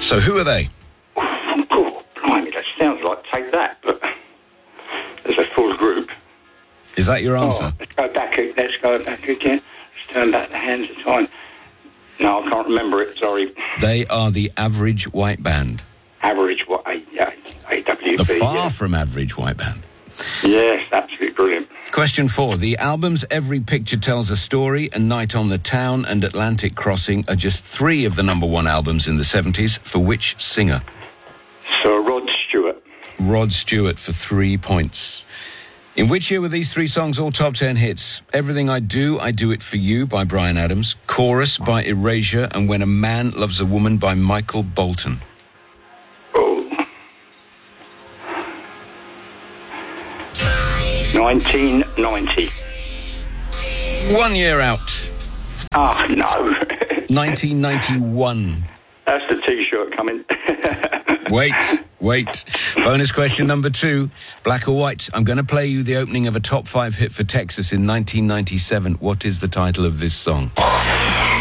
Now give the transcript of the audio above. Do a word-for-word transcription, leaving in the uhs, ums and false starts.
So who are they? Oh, blimey, that sounds like Take That, but as a full group. Is that your answer? Oh, let's go back. Let's go back again. Let's turn back the hands of time. No, I can't remember it. Sorry. They are the Average White Band. Average what? A W B. The Far yeah. From Average White Band. Yes, absolutely brilliant. Question four. The albums Every Picture Tells a Story, A Night on the Town and Atlantic Crossing are just three of the number one albums in the seventies. For which singer? Sir Rod Stewart. Rod Stewart for three points. In which year were these three songs all top ten hits? Everything I Do, I Do It For You by Bryan Adams, Chorus by Erasure, and When a Man Loves a Woman by Michael Bolton. Oh. nineteen ninety. One year out. Ah, oh, no. nineteen ninety-one. That's the T-shirt coming. Wait, wait. Bonus question number two. Black or White? I'm going to play you the opening of a top five hit for Texas in nineteen ninety-seven. What is the title of this song?